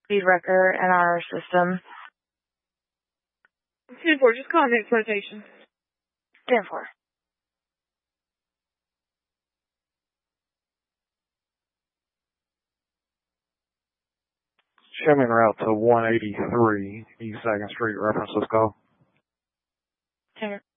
speed record in our system. 10-4, just call next rotation. 10-4. Show me en route to 183 East 2nd Street, reference this call. 10-4.